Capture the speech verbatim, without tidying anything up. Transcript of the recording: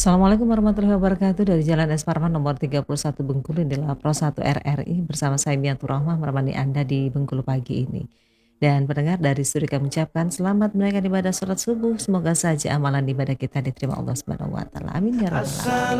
Assalamualaikum warahmatullahi wabarakatuh dari Jalan Es Parman nomor tiga puluh satu Bengkulu inilah Pro satu R R I bersama saya Miatur Rahmah menemani Anda di Bengkulu pagi ini. Dan pendengar dari studi kami ucapkan selamat menunaikan ibadah sholat subuh. Semoga saja amalan ibadah kita diterima Allah Subhanahu wa taala. Amin ya rabbal alamin.